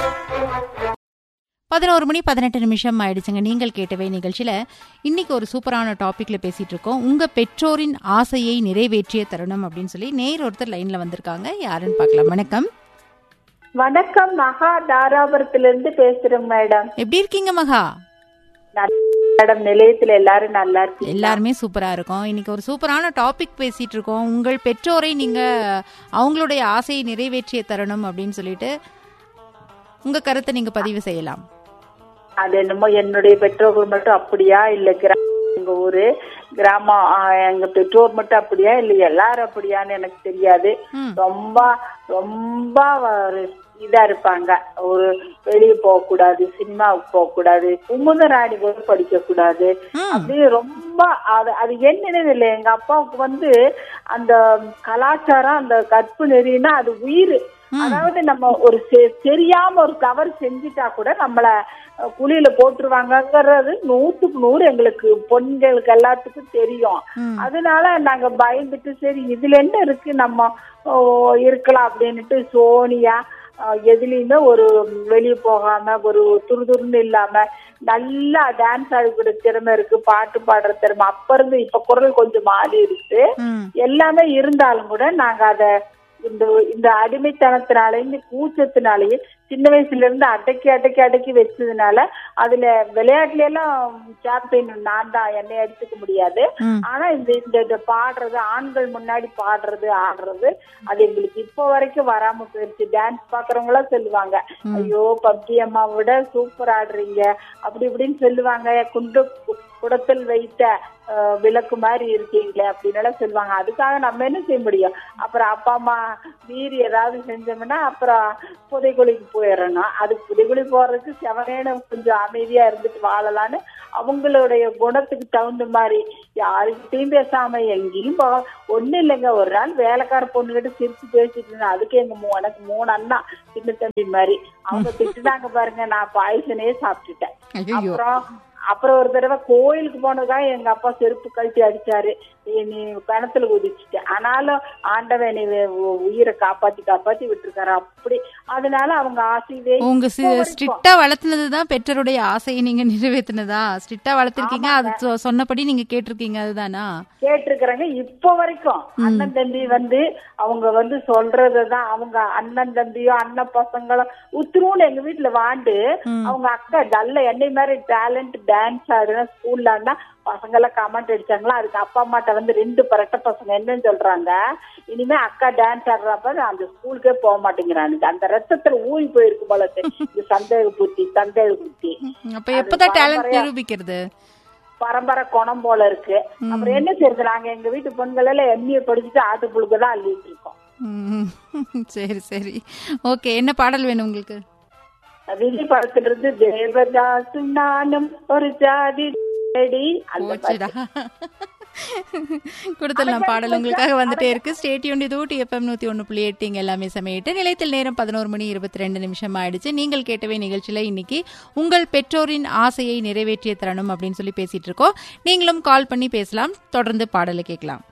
11:18 ஆயிடுச்சுங்க. நீங்கள் கேட்டவை நிகழ்ச்சியில இன்னைக்கு ஒரு சூப்பரான டாபிக்ல பேசிட்டு இருக்கோம். உங்க பெற்றோரின் ஆசையை நிறைவேற்றிய தருணம் அப்படின்னு சொல்லி நேர் ஒருத்தர் லைன்ல வந்திருக்காங்க. யாருன்னு பார்க்கலாம். வணக்கம். வணக்கம், மகா தாராபுரத்திலிருந்து பேசுறேன் மேடம். எப்படி இருக்கீங்க மகா? மேடம், நிலையத்துல எல்லாரும் நல்லா இருக்கு. எல்லாருமே சூப்பரா இருக்கும். இன்னைக்கு ஒரு சூப்பரான டாபிக் பேசிட்டு இருக்கோம். உங்கள் பெற்றோரை நீங்க அவங்களுடைய ஆசையை நிறைவேற்றிய தருணம் அப்படின்னு சொல்லிட்டு உங்க கருத்தை நீங்க பதிவு செய்யலாம். அது என்னமோ என்னுடைய பெற்றோர்கள் மட்டும் அப்படியா இல்ல எங்க ஊரு கிராமம் எங்க பெற்றோர் மட்டும் அப்படியா இல்ல எல்லாரும் அப்படியான்னு எனக்கு தெரியாது. ரொம்ப ரொம்ப இதா இருப்பாங்க. ஒரு வெளியே போக கூடாது, சினிமாவுக்கு போக கூடாது, குமுதராணி கூட படிக்க கூடாது, அப்படியே ரொம்ப அது என்னன்னு இல்லை. எங்க அப்பாவுக்கு அந்த கலாச்சாரம், அந்த கற்பு நெறினா அது உயிர். அதாவது நம்ம ஒரு தெரியாம ஒரு தவறு செஞ்சுட்டா கூட நம்மள குழியில போட்டுருவாங்கங்கிறது 100% எங்களுக்கு பொண்களுக்கு எல்லாத்துக்கும் தெரியும். அதனால நாங்க பயந்துட்டு சரி இதுல என்ன இருக்கு நம்ம இருக்கலாம் அப்படின்னுட்டு சோனியா எதுலயுமே ஒரு வெளியே போகாம ஒரு துருதுருன்னு இல்லாம நல்லா டான்ஸ் ஆடக்கூடிய திறமை இருக்கு, பாட்டு பாடுற திறமை அப்ப இருந்து இப்ப குரல் கொஞ்சம் மாறி இருக்கு. எல்லாமே இருந்தாலும் கூட நாங்க அத இந்த அடிமைத்தனத்தினாலேயும் இந்த கூச்சத்தினாலேயே சின்ன வயசுல இருந்து அடக்கி வச்சதுனால அதுல விளையாட்டுல எல்லாம் சாம்பியன் நான் தான், என்னை அடிச்சுக்க முடியாது. ஆனா இந்த பாடுறது, ஆண்கள் முன்னாடி பாடுறது ஆடுறது அது எங்களுக்கு இப்போ வரைக்கும் வராம போயிடுச்சு. டான்ஸ் பாக்குறவங்க எல்லாம் சொல்லுவாங்க, ஐயோ பப்ஜி அம்மா விட சூப்பர் ஆடுறீங்க அப்படி இப்படின்னு சொல்லுவாங்க. குடத்தில் வைத்த விளக்கு மாதிரி இருக்கீங்களே அப்படின்னு சொல்லுவாங்க. அதுக்காக நம்ம என்ன செய்ய முடியும்? அப்புறம் அப்பா அம்மா மீறி ஏதாவது செஞ்சோம்னா அப்புறம் புதைக்குழிக்கு போயிடணும். அது புதைக்குழி போறதுக்கு செவனேன்னு கொஞ்சம் அமைதியா இருந்துட்டு வாழலான்னு அவங்களுடைய குணத்துக்கு தகுந்த மாதிரி யாருக்கிட்டையும் பேசாம எங்கேயும் ஒண்ணு இல்லைங்க. ஒரு நாள் வேலைக்கார பொண்ணுகிட்ட சிரிச்சு பேசிட்டு இருந்தேன். அதுக்கு எனக்கு 3 அண்ணா சின்ன தம்பி மாதிரி. அவங்க திட்டுதாங்க பாருங்க, நான் பாய்சனே சாப்பிட்டுட்டேன். அப்புறம் ஒரு தடவை கோயிலுக்கு போனதுக்காக எங்க அப்பா செருப்பு கழட்டி அடிச்சாரு, நீ கிணத்துல குதிச்சுட்டு. ஆனாலும் ஆண்டவன் நீ உயிரை காப்பாத்தி விட்டுருக்காரு அப்படி. அதனால அவங்க ஆசையே உங்க ஸ்ட்ரிக்டா வளர்த்துனதுதான் பெற்றோருடைய ஆசையை நீங்க நிறைவேற்றினதா? ஸ்ட்ரிக்டா வளர்த்திருக்கீங்க, அது சொன்னபடி நீங்க கேட்டிருக்கீங்க, அதுதானா? கேட்டிருக்கிறாங்க. இப்போ வரைக்கும் அண்ணன் தம்பி அவங்க சொல்றதுதான். அவங்க அண்ணன் தம்பியோ அண்ணன் பசங்களோ உத்துருன்னு எங்க வீட்டுல வாண்டு அவங்க அக்கா நல்ல என்னை மாதிரி டேலண்ட் டான்ஸ் ஆடுனா ஸ்கூல்ல பசங்க எல்லாம் கமெண்ட் அடிச்சாங்களா. அதுக்கு அப்பா அம்மாட்ட 2 பரட்ட பசங்க என்னன்னு சொல்றாங்க, இனிமே அக்கா டான்ஸ் ஆடுறப்ப அந்த ஸ்கூலுக்கே போக மாட்டேங்கிறானுங்க. அந்த ரத்தத்துல ஊறி போயிருக்கு போல சந்தேக புத்தி. அப்ப எப்பதான் டேலண்ட் நிரூபிக்கிறது? பரம்பரை குணம் போல இருக்கு. அப்புறம் என்ன செய்யறது? நாங்க எங்க வீட்டு பெண்கள் எல்லாம் எம்ஏ படிச்சுட்டு ஆட்டுப்புழுக்கு தான் அள்ளிட்டு இருக்கோம். சரி சரி, ஓகே. என்ன பாடல் வேணும் உங்களுக்கு? விஜய் படத்துல இருந்து தேவதாசு நானும் ஒரு ஜாதி கொடுத்தலாம். பாடல் உங்களுக்காக வந்துட்டே இருக்கு. Stay tuned. இது ஊட்டி FM 101.8. எல்லாமே சமையிட்டு நிலையத்தில் நேரம் 11:22 ஆயிடுச்சு. நீங்கள் கேட்டவே நிகழ்ச்சியில இன்னைக்கு உங்கள் பெற்றோரின் ஆசையை நிறைவேற்றிய தருணம் அப்படின்னு சொல்லி பேசிட்டு இருக்கோம். நீங்களும் கால் பண்ணி பேசலாம். தொடர்ந்து பாடலை கேட்கலாம்.